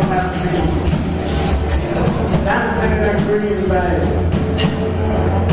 have to be. That's saying that green is bad.